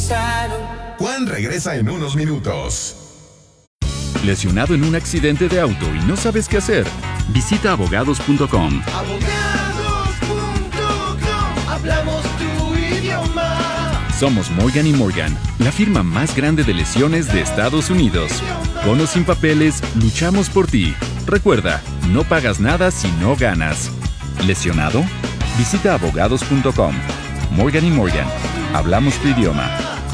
Juan regresa en unos minutos. ¿Lesionado en un accidente de auto y no sabes qué hacer? Visita abogados.com. Abogados.com, hablamos tu idioma. Somos Morgan & Morgan, la firma más grande de lesiones de Estados Unidos. Con o sin papeles, luchamos por ti. Recuerda, no pagas nada si no ganas. ¿Lesionado? Visita abogados.com. Morgan & Morgan, hablamos tu idioma.